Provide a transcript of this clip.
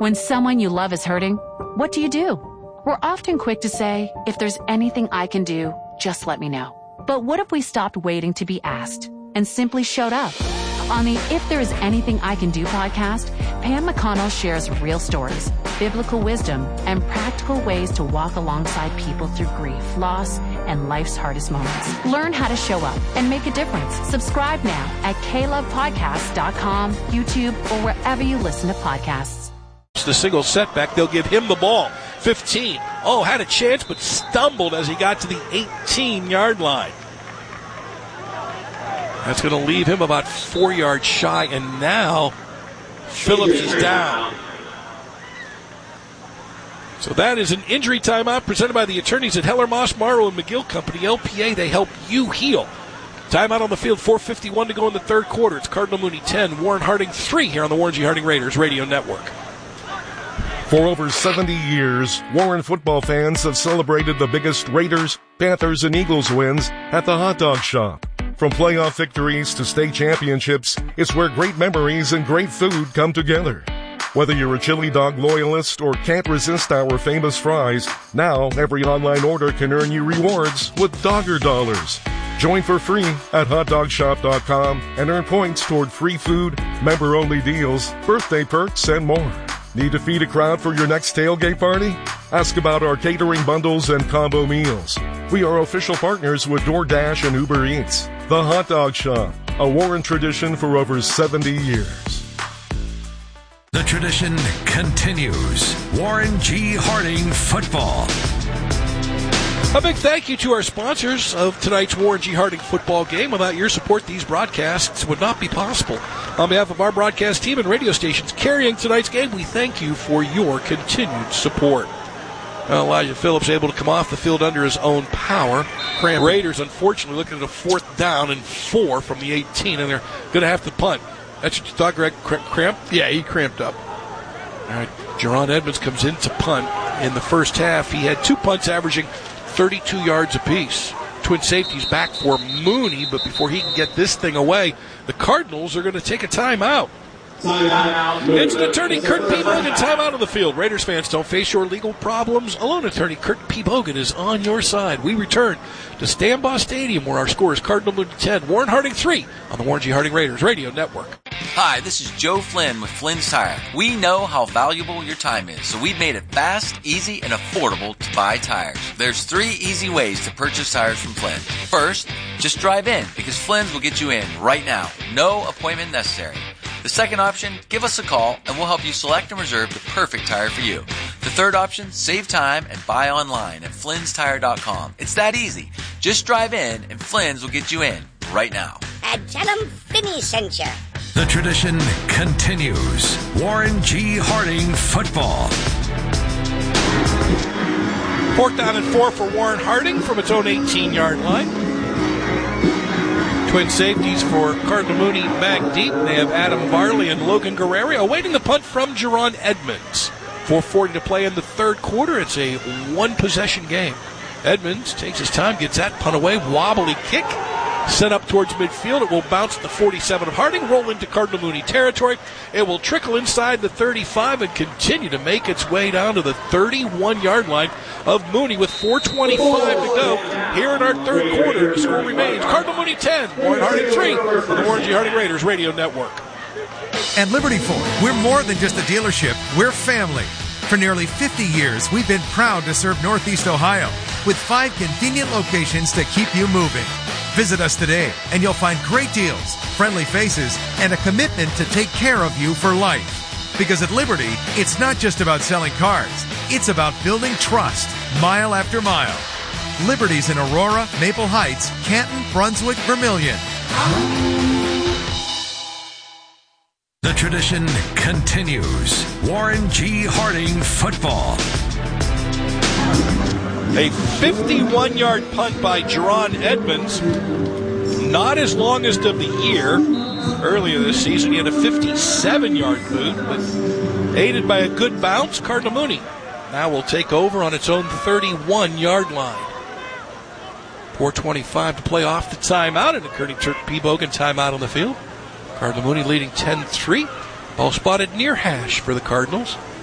When someone you love is hurting, what do? We're often quick to say, if there's anything I can do, just let me know. But what if we stopped waiting to be asked and simply showed up? On the If There Is Anything I Can Do podcast, Pam McConnell shares real stories, biblical wisdom, and practical ways to walk alongside people through grief, loss, and life's hardest moments. Learn how to show up and make a difference. Subscribe now at KLovePodcasts.com, YouTube, or wherever you listen to podcasts. The single setback, they'll give him the ball. 15. Oh, had a chance, but stumbled as he got to the 18-yard line. That's going to leave him about 4 yards shy, and now Phillips is down. So that is an injury timeout presented by the attorneys at Heller, Moss, Morrow, and McGill Company. LPA, they help you heal. Timeout on the field, 4:51 to go in the third quarter. It's Cardinal Mooney 10, Warren Harding 3 here on the Warren G. Harding Raiders Radio Network. For over 70 years, Warren football fans have celebrated the biggest Raiders, Panthers, and Eagles wins at the Hot Dog Shop. From playoff victories to state championships, it's where great memories and great food come together. Whether you're a chili dog loyalist or can't resist our famous fries, now every online order can earn you rewards with Dogger Dollars. Join for free at hotdogshop.com and earn points toward free food, member-only deals, birthday perks, and more. Need to feed a crowd for your next tailgate party? Ask about our catering bundles and combo meals. We are official partners with DoorDash and Uber Eats. The Hot Dog Shop, a Warren tradition for over 70 years. The tradition continues. Warren G. Harding football. A big thank you to our sponsors of tonight's Warren G. Harding football game. Without your support, these broadcasts would not be possible. On behalf of our broadcast team and radio stations carrying tonight's game, we thank you for your continued support. Elijah Phillips able to come off the field under his own power. Raiders, unfortunately, looking at a 4th down and 4 from the 18, and they're going to have to punt. That's what you thought, Greg? Cramp? Yeah, he cramped up. All right, Jerron Edmonds comes in to punt. In the first half, he had 2 punts averaging 32 yards apiece. Twin safeties back for Mooney, but before he can get this thing away, the Cardinals are going to take a timeout. It's an attorney, Kurt P. Bogan, timeout on the field. Raiders fans, don't face your legal problems alone. Attorney Kurt P. Bogan is on your side. We return to Stambaugh Stadium, where our score is Cardinal Mooney 10, Warren Harding 3 on the Warren G. Harding Raiders Radio Network. Hi, this is Joe Flynn with Flynn's Tire. We know how valuable your time is, so we've made it fast, easy, and affordable to buy tires. There's 3 easy ways to purchase tires from Flynn. First, just drive in, because Flynn's will get you in right now. No appointment necessary. The second option, give us a call and we'll help you select and reserve the perfect tire for you. The third option, save time and buy online at flynnstire.com. It's that easy. Just drive in and Flynn's will get you in right now. And tell them Finney sent you. The tradition continues. Warren G. Harding football. 4th down and 4 for Warren Harding from its own 18-yard line. Twin safeties for Cardinal Mooney back deep. They have Adam Varley and Logan Guerrero awaiting the punt from Jerron Edmonds. 4:40 to play in the third quarter. It's a one-possession game. Edmonds takes his time, gets that punt away. Wobbly kick sent up towards midfield. It will bounce the 47 of Harding, roll into Cardinal Mooney territory. It will trickle inside the 35 and continue to make its way down to the 31-yard line of Mooney with 4:25 to go here in our third quarter. The score remains Cardinal Mooney 10, Warren Harding 3 on the Warren G. Harding Raiders Radio Network. At Liberty Ford, we're more than just a dealership. We're family. For nearly 50 years, we've been proud to serve Northeast Ohio with 5 convenient locations to keep you moving. Visit us today, and you'll find great deals, friendly faces, and a commitment to take care of you for life. Because at Liberty, it's not just about selling cars. It's about building trust, mile after mile. Liberty's in Aurora, Maple Heights, Canton, Brunswick, Vermilion. The tradition continues. Warren G. Harding football. A 51-yard punt by Jerron Edmonds. Not as longest of the year. Earlier this season, he had a 57-yard boot, but aided by a good bounce, Cardinal Mooney now will take over on its own 31-yard line. 4:25 to play off the timeout, and a Kurt P. Bogan timeout on the field. Cardinal Mooney leading 10-3. Ball spotted near hash for the Cardinals.